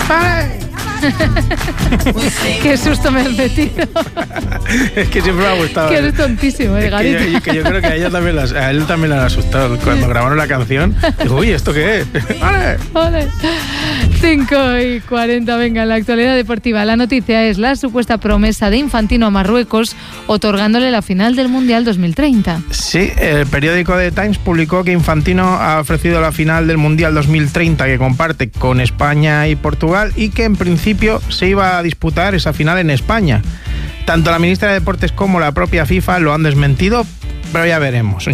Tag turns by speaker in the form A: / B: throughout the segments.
A: Qué susto me has metido.
B: Es que siempre me ha gustado.
A: Que eres tontísimo, Garita.
B: Que yo creo que a él también le han asustado cuando grabaron la canción. Digo, uy, ¿esto qué es? ¡Ole!
A: ¡Ole! 5:40, venga, en la actualidad deportiva. La noticia es la supuesta promesa de Infantino a Marruecos otorgándole la final del Mundial 2030.
B: Sí, el periódico The Times publicó que Infantino ha ofrecido la final del Mundial 2030 que comparte con España y Portugal y que en principio se iba a disputar esa final en España. Tanto la ministra de Deportes como la propia FIFA lo han desmentido, pero ya veremos.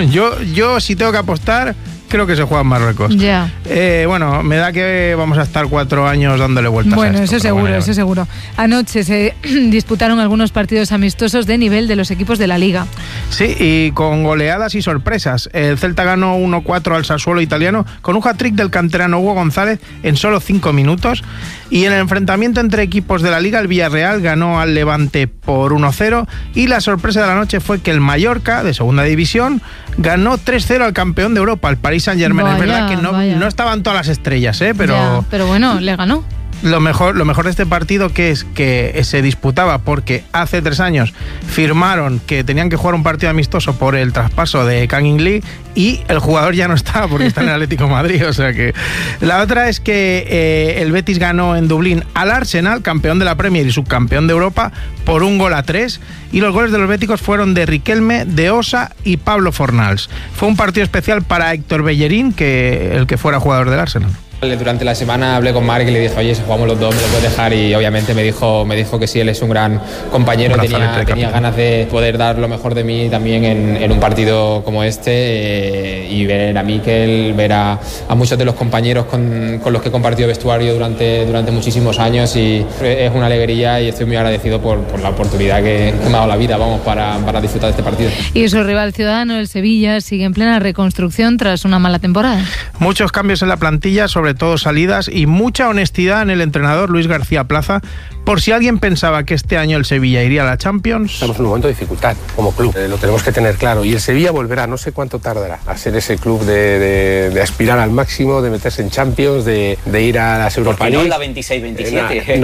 B: Yo si tengo que apostar, creo que se juega en Marruecos.
A: Ya.
B: Bueno, me da que vamos a estar 4 años dándole vueltas a esto.
A: Bueno, eso seguro. Anoche se disputaron algunos partidos amistosos de nivel de los equipos de la Liga.
B: Sí, y con goleadas y sorpresas. El Celta ganó 1-4 al Sassuolo italiano con un hat-trick del canterano Hugo González en solo 5 minutos. Y en el enfrentamiento entre equipos de la Liga, el Villarreal ganó al Levante por 1-0. Y la sorpresa de la noche fue que el Mallorca, de segunda división, ganó 3-0 al campeón de Europa, al Paris Saint-Germain. Es verdad que no estaban todas las estrellas, pero
A: bueno, le ganó.
B: Lo mejor de este partido que es que se disputaba porque hace 3 años firmaron que tenían que jugar un partido amistoso por el traspaso de Kang In-lee y el jugador ya no está porque está en el Atlético de Madrid. O sea que la otra es que el Betis ganó en Dublín al Arsenal, campeón de la Premier y subcampeón de Europa, por 1-3, y los goles de los béticos fueron de Riquelme, de Osa y Pablo Fornals. Fue un partido especial para Héctor Bellerín, el que fuera jugador del Arsenal.
C: Durante la semana hablé con Marc y le dije, oye, si jugamos los dos, ¿me lo puedes dejar? Y obviamente me dijo que sí, él es un gran compañero, tenía ganas de poder dar lo mejor de mí también en un partido como este, y ver a Mikel, ver a muchos de los compañeros con los que he compartido vestuario durante muchísimos años, y es una alegría y estoy muy agradecido por la oportunidad que me ha dado la vida, para disfrutar de este partido.
A: Y su rival ciudadano, el Sevilla, sigue en plena reconstrucción tras una mala temporada.
B: Muchos cambios en la plantilla, sobre todo salidas, y mucha honestidad en el entrenador Luis García Plaza. Por si alguien pensaba que este año el Sevilla iría a la Champions.
D: Estamos en un momento de dificultad como club, lo tenemos que tener claro, y el Sevilla volverá, no sé cuánto tardará, a ser ese club de aspirar al máximo, de meterse en Champions, de ir a las Europa League.
E: ¿Por qué no la 26-27?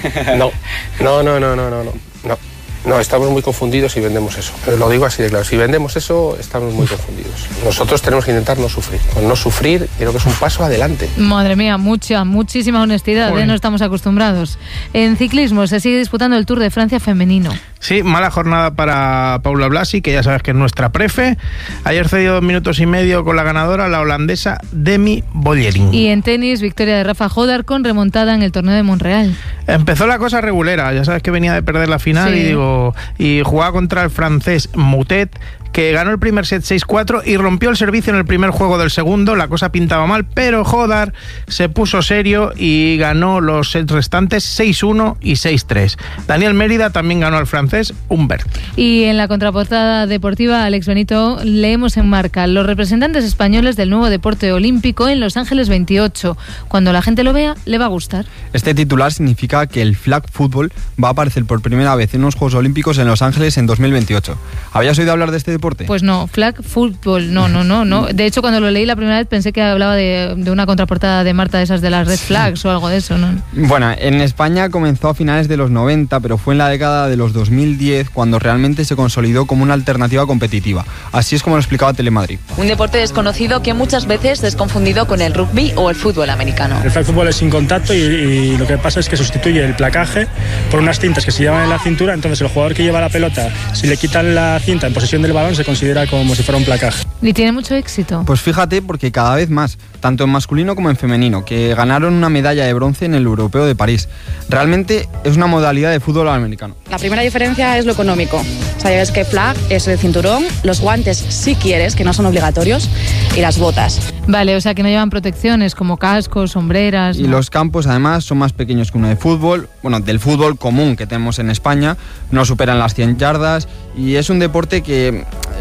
D: No, estamos muy confundidos si vendemos eso. Lo digo así de claro, si vendemos eso, estamos muy confundidos. Nosotros tenemos que intentar no sufrir. Con no sufrir, creo que es un paso adelante.
A: Madre mía, muchísima honestidad, no estamos acostumbrados. En ciclismo se sigue disputando el Tour de Francia femenino.
B: Sí, mala jornada para Paula Blasi, que ya sabes que es nuestra prefe. Ayer cedió 2 minutos y medio con la ganadora, la holandesa Demi Bollerin.
A: Y en tenis, victoria de Rafa Jodar con remontada en el torneo de Montreal.
B: Empezó la cosa regulera, ya sabes que venía de perder la final, sí. y jugaba contra el francés Moutet, que ganó el primer set 6-4 y rompió el servicio en el primer juego del segundo. La cosa pintaba mal, pero Jodar se puso serio y ganó los sets restantes 6-1 y 6-3. Daniel Mérida también ganó al francés Humbert.
A: Y en la contraportada deportiva, Alex Benito, leemos en Marca: los representantes españoles del nuevo deporte olímpico en Los Ángeles 28. Cuando la gente lo vea, le va a gustar.
F: Este titular significa que el flag football va a aparecer por primera vez en unos Juegos Olímpicos en Los Ángeles en 2028. ¿Habías oído hablar de este deporte?
A: Pues no, flag football, no. De hecho, cuando lo leí la primera vez pensé que hablaba de una contraportada de Marta, de esas de las Red Flags o algo de eso, ¿no?
F: Bueno, en España comenzó a finales de los 90, pero fue en la década de los 2010 cuando realmente se consolidó como una alternativa competitiva. Así es como lo explicaba Telemadrid.
G: Un deporte desconocido que muchas veces es confundido con el rugby o el fútbol americano.
H: El flag football es sin contacto y lo que pasa es que sustituye el placaje por unas cintas que se llevan en la cintura. Entonces el jugador que lleva la pelota, si le quitan la cinta en posesión del balón, se considera como si fuera un placaje.
A: ¿Y tiene mucho éxito?
F: Pues fíjate, porque cada vez más, tanto en masculino como en femenino, que ganaron una medalla de bronce en el Europeo de París. Realmente es una modalidad de fútbol americano.
I: La primera diferencia es lo económico. Sabes que flag es el cinturón, los guantes si quieres, que no son obligatorios, y las botas.
A: Vale, o sea que no llevan protecciones como cascos, sombreras.
F: Y los campos además son más pequeños que uno de fútbol. Bueno, del fútbol común que tenemos en España, no superan las 100 yardas y es un deporte que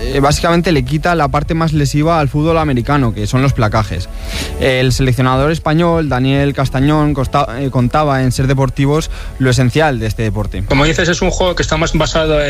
F: básicamente le quita la parte más lesiva al fútbol americano, que son los placajes. El seleccionador español, Daniel Castañón, contaba en Ser Deportivos lo esencial de este deporte.
H: Como dices, es un juego que está más basado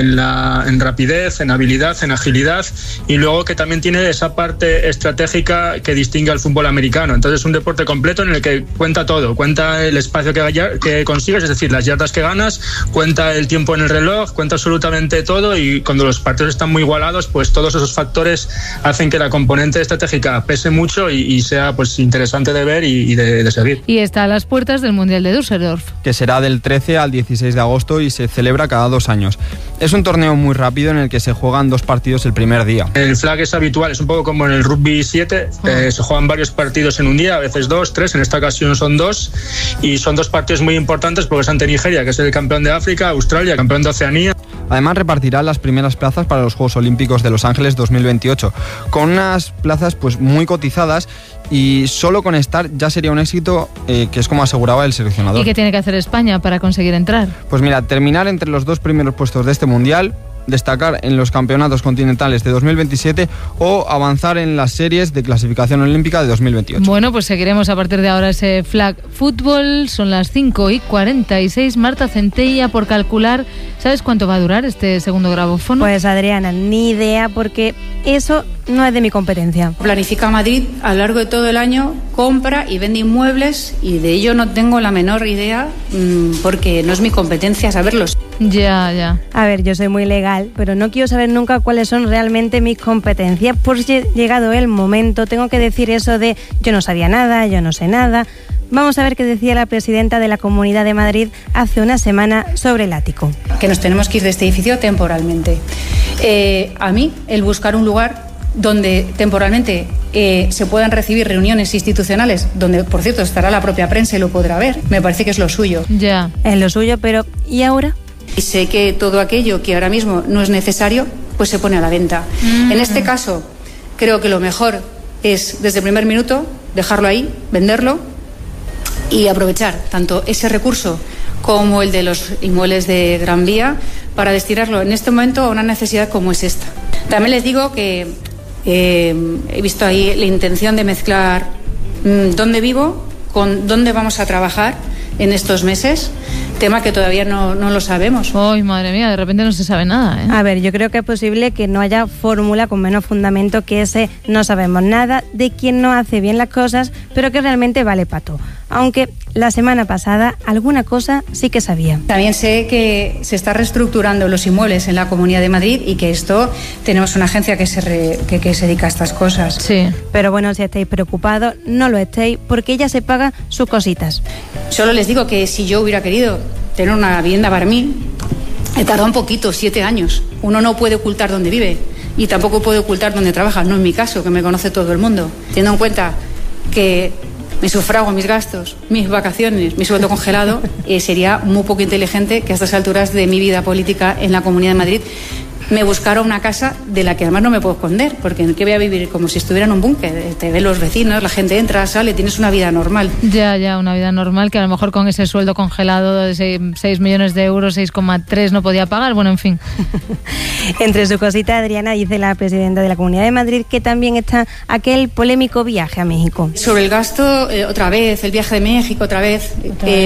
H: en rapidez, en habilidad, en agilidad, y luego que también tiene esa parte estratégica que distingue al fútbol americano. Entonces es un deporte completo en el que cuenta todo, cuenta el espacio que consigues, es decir, las yardas que ganas, cuenta el tiempo en el reloj, cuenta absolutamente todo, y cuando los partidos están muy igualados, pues todos esos factores hacen que la componente estratégica pese mucho y sea pues interesante de ver y de seguir.
A: Y está a las puertas del Mundial de Düsseldorf,
F: que será del 13 al 16 de agosto y se celebra cada 2 años. Es un torneo muy rápido en el que se juegan 2 partidos el primer día.
H: El flag es habitual, es un poco como en el rugby 7, se juegan varios partidos en un día, a veces 2, 3, en esta ocasión son 2, y son 2 partidos muy importantes porque es ante Nigeria, que es el campeón de África, Australia, campeón de Oceanía.
F: Además repartirá las primeras plazas para los Juegos Olímpicos de Los Ángeles 2028, con unas plazas pues muy cotizadas, y solo con estar ya sería un éxito, que es como aseguraba el seleccionador.
A: ¿Y qué tiene que hacer España para conseguir entrar?
F: Pues mira, terminar entre los 2 primeros puestos de este Mundial, destacar en los campeonatos continentales de 2027 o avanzar en las series de clasificación olímpica de 2028.
A: Bueno, pues seguiremos a partir de ahora ese flag fútbol. Son las 5:46. Marta Centella, por calcular, ¿sabes cuánto va a durar este segundo grabófono?
E: Pues Adriana, ni idea, porque eso no es de mi competencia.
J: Planifica Madrid a lo largo de todo el año, compra y vende inmuebles, y de ello no tengo la menor idea, porque no es mi competencia saberlos.
A: Ya.
E: A ver, yo soy muy legal, pero no quiero saber nunca cuáles son realmente mis competencias. Por si llegado el momento, tengo que decir eso de yo no sabía nada, yo no sé nada. Vamos a ver qué decía la presidenta de la Comunidad de Madrid hace una semana sobre el ático.
J: Que nos tenemos que ir de este edificio temporalmente. A mí, el buscar un lugar donde temporalmente se puedan recibir reuniones institucionales, donde, por cierto, estará la propia prensa y lo podrá ver, me parece que es lo suyo.
A: Ya.
E: Es lo suyo, pero ¿y ahora?
J: Y sé que todo aquello que ahora mismo no es necesario, pues se pone a la venta. En este caso, creo que lo mejor es, desde el primer minuto, dejarlo ahí, venderlo y aprovechar tanto ese recurso como el de los inmuebles de Gran Vía para destinarlo en este momento a una necesidad como es esta. También les digo que he visto ahí la intención de mezclar dónde vivo con dónde vamos a trabajar en estos meses, tema que todavía no lo sabemos.
A: ¡Ay, madre mía! De repente no se sabe nada, ¿eh?
E: A ver, yo creo que es posible que no haya fórmula con menos fundamento que ese no sabemos nada de quién no hace bien las cosas, pero que realmente vale pato. Aunque la semana pasada alguna cosa sí que sabía.
J: También sé que se está reestructurando los inmuebles en la Comunidad de Madrid y que esto tenemos una agencia que se dedica a estas cosas.
A: Sí.
E: Pero bueno, si estáis preocupados, no lo estéis, porque ella se paga sus cositas.
J: Solo les digo que si yo hubiera querido tener una vivienda para mí, he tardado un poquito, 7 años. Uno no puede ocultar dónde vive y tampoco puede ocultar dónde trabaja, no en mi caso, que me conoce todo el mundo. Teniendo en cuenta que me sufrago mis gastos, mis vacaciones, mi sueldo congelado, sería muy poco inteligente que a estas alturas de mi vida política en la Comunidad de Madrid me buscara una casa de la que además no me puedo esconder, porque ¿en qué voy a vivir? Como si estuviera en un búnker. Te ven los vecinos, la gente entra, sale, tienes una vida normal.
A: Ya, una vida normal que a lo mejor con ese sueldo congelado de 6 millones de euros, 6,3 no podía pagar, bueno, en fin.
E: Entre su cosita, Adriana, dice la presidenta de la Comunidad de Madrid que también está aquel polémico viaje a México.
J: Sobre el gasto, otra vez, el viaje de México, otra vez.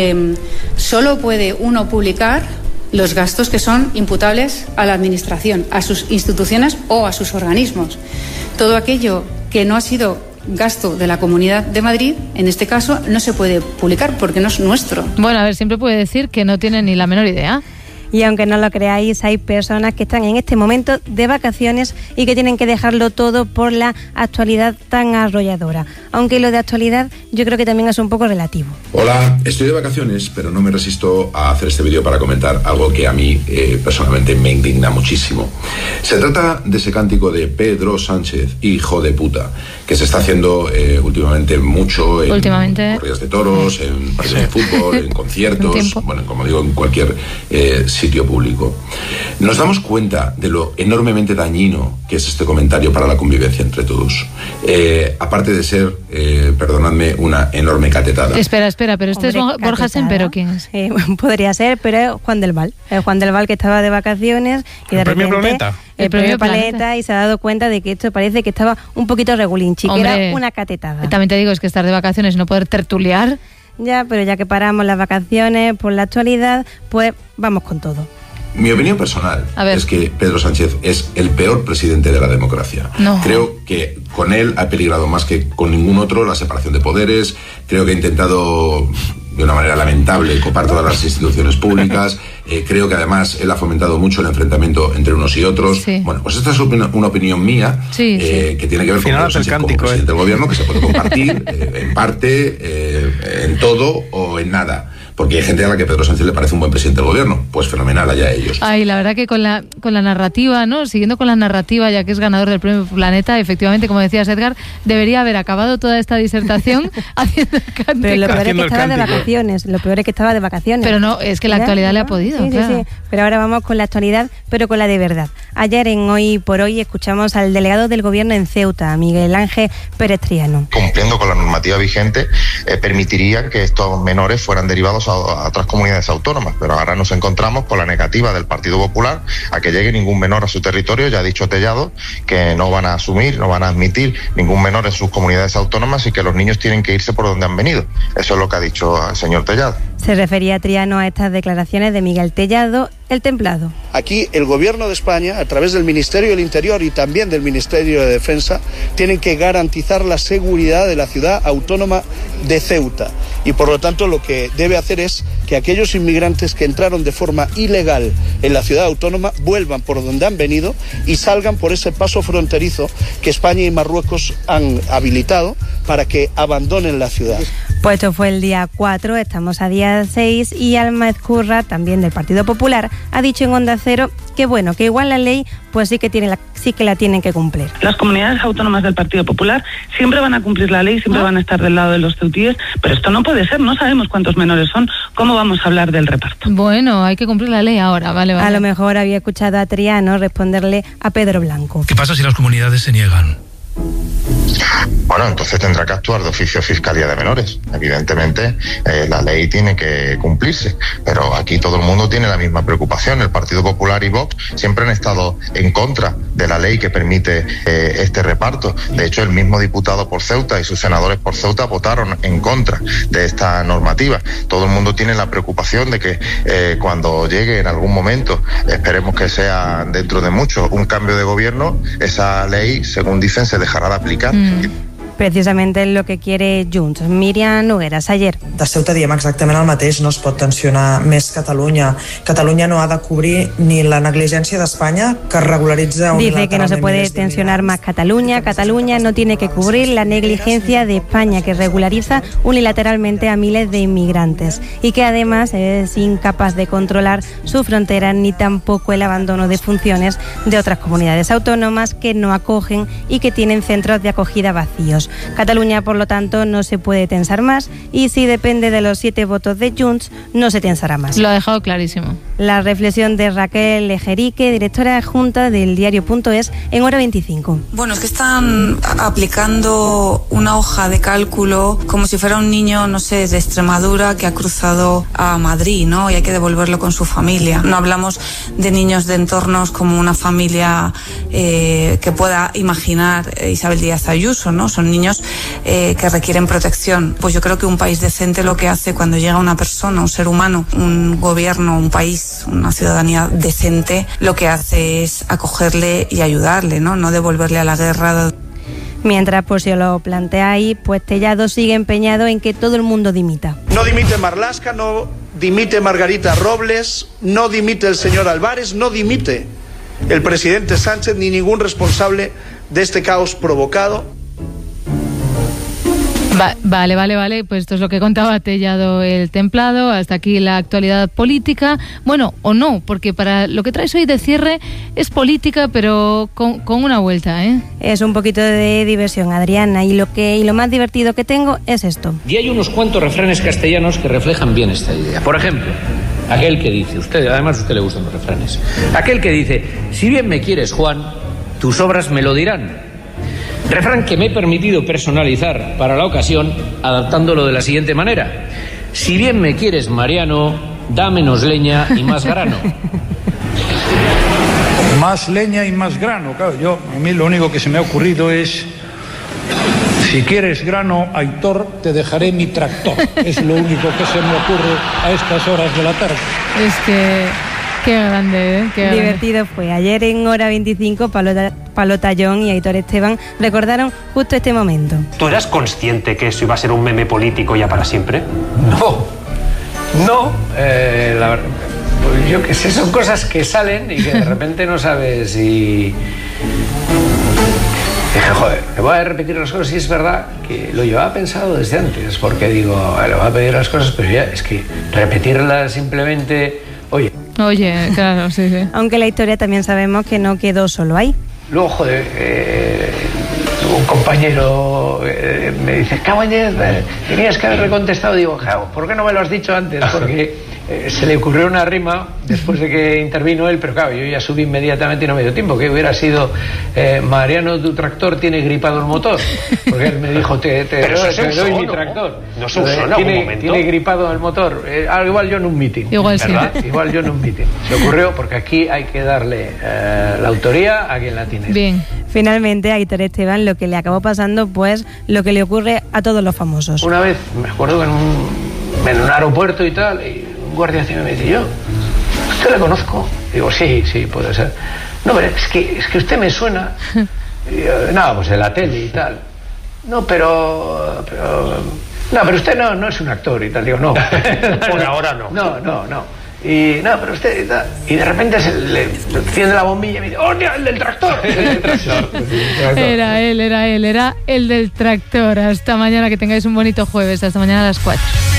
J: Solo puede uno publicar los gastos que son imputables a la administración, a sus instituciones o a sus organismos. Todo aquello que no ha sido gasto de la Comunidad de Madrid, en este caso, no se puede publicar porque no es nuestro.
A: Bueno, a ver, siempre puede decir que no tiene ni la menor idea.
E: Y aunque no lo creáis, hay personas que están en este momento de vacaciones y que tienen que dejarlo todo por la actualidad tan arrolladora. Aunque lo de actualidad yo creo que también es un poco relativo.
K: Hola, estoy de vacaciones, pero no me resisto a hacer este vídeo para comentar algo que a mí personalmente me indigna muchísimo. Se trata de ese cántico de Pedro Sánchez, hijo de puta, que se está haciendo últimamente mucho en corridas de toros, en partidos de fútbol, en conciertos, bueno, como digo, en cualquier sitio público. Nos damos cuenta de lo enormemente dañino que es este comentario para la convivencia entre todos. Aparte de ser, perdonadme, una enorme catetada.
A: Espera, pero este es Borja Sempero, ¿quién es?
E: Podría ser, pero es Juan del Val. Es Juan del Val, que estaba de vacaciones y de repente...
B: Planeta.
E: el premio Planeta y se ha dado cuenta de que esto parece que estaba un poquito regulinchi, que era una catetada.
A: También te digo, es que estar de vacaciones y no poder tertuliar.
E: Ya, pero ya que paramos las vacaciones por la actualidad, pues vamos con todo.
K: Mi opinión personal es que Pedro Sánchez es el peor presidente de la democracia.
A: No.
K: Creo que con él ha peligrado más que con ningún otro la separación de poderes. Creo que ha intentado, de una manera lamentable, copar todas las instituciones públicas. Creo que además él ha fomentado mucho el enfrentamiento entre unos y otros. Sí. Bueno, pues esta es una opinión mía que tiene que ver con Pedro Sánchez como presidente del gobierno, que se puede compartir en parte, en todo o en nada. Porque hay gente a la que Pedro Sánchez le parece un buen presidente del gobierno. Pues fenomenal, allá ellos.
A: Ay, la verdad que con la narrativa, ¿no? Siguiendo con la narrativa, ya que es ganador del Premio Planeta, efectivamente, como decías, Edgar, debería haber acabado toda esta disertación haciendo el cántico.
E: Pero lo peor es que estaba de vacaciones. Lo peor es que estaba de vacaciones.
A: Pero no, es que la actualidad le ha podido.
E: Sí,
A: claro.
E: sí. Pero ahora vamos con la actualidad, pero con la de verdad. Ayer en Hoy por Hoy escuchamos al delegado del gobierno en Ceuta, Miguel Ángel Pérez Triano.
L: Cumpliendo con la normativa vigente, permitiría que estos menores fueran derivados a otras comunidades autónomas, pero ahora nos encontramos con la negativa del Partido Popular a que llegue ningún menor a su territorio. Ya ha dicho Tellado que no van a asumir, no van a admitir ningún menor en sus comunidades autónomas y que los niños tienen que irse por donde han venido. Eso es lo que ha dicho el señor Tellado.
E: Se refería Triano a estas declaraciones de Miguel Tellado, el templado.
M: Aquí el Gobierno de España, a través del Ministerio del Interior y también del Ministerio de Defensa, tienen que garantizar la seguridad de la ciudad autónoma de Ceuta. Y por lo tanto lo que debe hacer es que aquellos inmigrantes que entraron de forma ilegal en la ciudad autónoma vuelvan por donde han venido y salgan por ese paso fronterizo que España y Marruecos han habilitado para que abandonen la ciudad.
E: Pues esto fue el día 4, estamos a día 6 y Alma Ezcurra, también del Partido Popular, ha dicho en Onda Cero que bueno, que igual la ley pues sí que la tienen que cumplir.
N: Las comunidades autónomas del Partido Popular siempre van a cumplir la ley, siempre van a estar del lado de los ceutíes, pero esto no puede ser, no sabemos cuántos menores son, ¿cómo vamos a hablar del reparto?
A: Bueno, hay que cumplir la ley ahora, vale.
E: A lo mejor había escuchado a Triano responderle a Pedro Blanco.
O: ¿Qué pasa si las comunidades se niegan?
L: Bueno, entonces tendrá que actuar de oficio Fiscalía de Menores. Evidentemente, la ley tiene que cumplirse, pero aquí todo el mundo tiene la misma preocupación. El Partido Popular y Vox siempre han estado en contra de la ley que permite este reparto. De hecho, el mismo diputado por Ceuta y sus senadores por Ceuta votaron en contra de esta normativa. Todo el mundo tiene la preocupación de que cuando llegue en algún momento, esperemos que sea dentro de mucho, un cambio de gobierno, esa ley, según dicen, se dejará de aplicar.
E: Precisamente lo que quiere Junts. Míriam Nogueras, ayer.
P: De Ceuta diem exactament el mateix, no es pot tensionar més Catalunya. Catalunya no ha de cobrir ni la negligència d'Espanya, que regularitza unilateralment.
E: Dice que no se puede tensionar más Cataluña. Cataluña no tiene que cubrir la negligencia de España, que regulariza unilateralmente a miles de inmigrantes y que además es incapaz de controlar sus fronteras ni tampoco el abandono de funciones de otras comunidades autónomas que no acogen y que tienen centros de acogida vacíos. Cataluña, por lo tanto, no se puede tensar más y si depende de los 7 votos de Junts, no se tensará más.
A: Lo ha dejado clarísimo.
E: La reflexión de Raquel Ejerique, directora adjunta del diario.es, en Hora 25.
Q: Bueno, es que están aplicando una hoja de cálculo como si fuera un niño, no sé, de Extremadura que ha cruzado a Madrid, ¿no? Y hay que devolverlo con su familia. No hablamos de niños de entornos como una familia que pueda imaginar Isabel Díaz Ayuso, ¿no? Son niños que requieren protección. Pues yo creo que un país decente lo que hace cuando llega una persona, un ser humano, un gobierno, un país, una ciudadanía decente, lo que hace es acogerle y ayudarle, ¿no? No devolverle a la guerra.
E: Mientras, pues si lo planteáis, pues Tellado sigue empeñado en que todo el mundo dimita.
M: No dimite Marlaska, no dimite Margarita Robles, no dimite el señor Álvarez, no dimite el presidente Sánchez ni ningún responsable de este caos provocado.
A: Vale. Pues esto es lo que contaba Tellado el templado. Hasta aquí la actualidad política. Bueno, o no, porque para lo que traes hoy de cierre es política, pero con una vuelta, ¿eh?
E: Es un poquito de diversión, Adriana, y lo más divertido que tengo es esto.
R: Y hay unos cuantos refranes castellanos que reflejan bien esta idea. Por ejemplo, aquel que dice, además a usted le gustan los refranes, aquel que dice, si bien me quieres, Juan, tus obras me lo dirán. Refrán que me he permitido personalizar para la ocasión, adaptándolo de la siguiente manera. Si bien me quieres, Mariano, da menos leña y más grano.
S: Más leña y más grano. Claro, a mí lo único que se me ha ocurrido es: si quieres grano, Aitor, te dejaré mi tractor. Es lo único que se me ocurre a estas horas de la tarde.
A: Es que qué grande, ¿eh? Qué
E: divertido fue. Ayer en Hora 25, Pablo Tallón y Aitor Esteban recordaron justo este momento.
T: ¿Tú eras consciente que eso iba a ser un meme político ya para siempre?
R: No, la verdad, pues yo qué sé, son cosas que salen y que de repente no sabes si... Dije, joder, le voy a repetir las cosas, y es verdad que lo llevaba pensado desde antes, porque digo, le voy a pedir las cosas, pero ya es que repetirlas simplemente, oye,
A: claro, sí.
E: Aunque la historia también sabemos que no quedó solo ahí.
R: Luego, joder, un compañero me dice, cabañez, tenías que haberle contestado. Digo, ¿por qué no me lo has dicho antes? Porque se le ocurrió una rima después de que intervino él, pero claro, yo ya subí inmediatamente y no me dio tiempo, que hubiera sido Mariano, tu tractor tiene gripado el motor, porque él me dijo, te doy mi tractor.
T: No se usó en algún momento.
R: Tiene gripado el motor. Igual yo en un meeting.
A: Igual sí.
R: Igual yo en un meeting. Se ocurrió porque aquí hay que darle la autoría a quien la tiene.
E: Bien. Finalmente a Aitor Esteban lo que le acabó pasando, pues lo que le ocurre a todos los famosos.
R: Una vez me acuerdo en un aeropuerto y tal, y un guardia civil me dice, ¿usted le conozco? Digo, sí, puede ser. No, pero es que usted me suena. No, pues de la tele y tal. No, pero usted no es un actor y tal. Digo, no.
T: Por ahora no.
R: No. Y no, pero usted y tal. Y de repente se le enciende la bombilla y me dice, ¡hostia, el del tractor!
A: Era él, era el del tractor. Hasta mañana, que tengáis un bonito jueves. Hasta mañana a las 4.